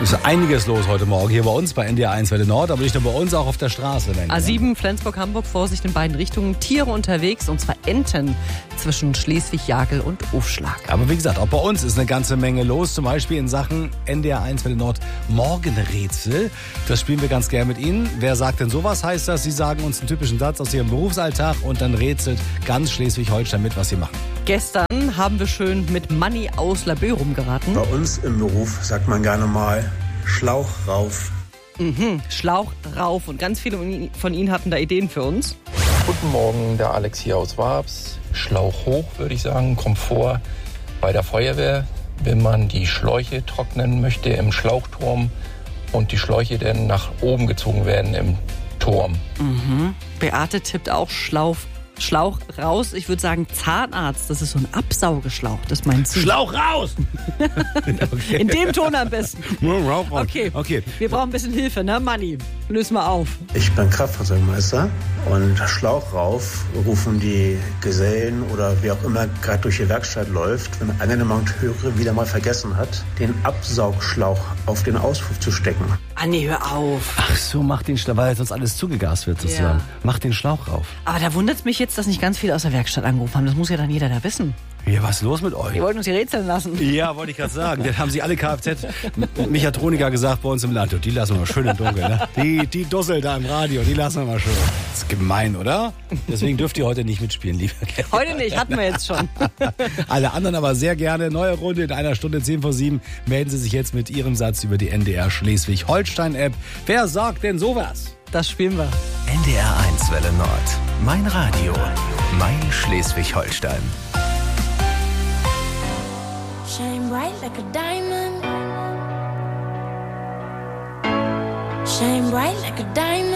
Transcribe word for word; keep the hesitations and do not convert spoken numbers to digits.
Ist einiges los heute Morgen hier bei uns bei N D R eins Welle Nord, aber nicht nur bei uns, auch auf der Straße. A sieben, Flensburg-Hamburg, Vorsicht in beiden Richtungen. Tiere unterwegs, und zwar Enten zwischen Schleswig-Jagel und Ufschlag. Aber wie gesagt, auch bei uns ist eine ganze Menge los. Zum Beispiel in Sachen N D R eins Welle Nord Morgenrätsel. Das spielen wir ganz gern mit Ihnen. Wer sagt denn sowas, heißt das? Sie sagen uns einen typischen Satz aus Ihrem Berufsalltag und dann rätselt ganz Schleswig-Holstein mit, was Sie machen. Gestern haben wir schön mit Manni aus Laboe rumgeraten. Bei uns im Beruf sagt man gerne mal Schlauch rauf. Mhm, Schlauch rauf. Und ganz viele von Ihnen hatten da Ideen für uns. Guten Morgen, der Alex hier aus Wabs. Schlauch hoch, würde ich sagen. Komfort bei der Feuerwehr, wenn man die Schläuche trocknen möchte im Schlauchturm und die Schläuche dann nach oben gezogen werden im Turm. Mhm. Beate tippt auch Schlauch, Schlauch raus. Ich würde sagen Zahnarzt. Das ist so ein Absaugeschlauch. Das meint sie. Schlauch raus! Okay. In dem Ton am besten. Okay. okay. Wir brauchen ein bisschen Hilfe, ne, Manni? Löse mal auf. Ich bin Kraftfahrzeugmeister und Schlauch rauf rufen die Gesellen oder wer auch immer gerade durch die Werkstatt läuft, wenn einer der Monteure wieder mal vergessen hat, den Absaugschlauch auf den Auspuff zu stecken. Anni, hör auf. Ach so, mach den Schlauch, weil sonst alles zugegast wird sozusagen. Ja. Mach den Schlauch rauf. Aber da wundert es mich jetzt, dass nicht ganz viele aus der Werkstatt angerufen haben. Das muss ja dann jeder da wissen. Ja, was ist los mit euch? Die wollten uns hier rätseln lassen. Ja, wollte ich gerade sagen. Das haben sie alle Kfz-Mechatroniker gesagt bei uns im Land. Und die lassen wir mal schön im Dunkeln. Ne? Die, die Dussel da im Radio, die lassen wir mal schön. Das ist gemein, oder? Deswegen dürft ihr heute nicht mitspielen, lieber Kerl. Heute nicht, hatten wir jetzt schon. Alle anderen aber sehr gerne. Neue Runde in einer Stunde zehn vor sieben. Melden Sie sich jetzt mit Ihrem Satz über die N D R Schleswig-Holstein-App. Wer sagt denn sowas? Das spielen wir. N D R eins Welle Nord. Mein Radio. Mein Schleswig-Holstein. Shine bright like a diamond. Shine bright like a diamond.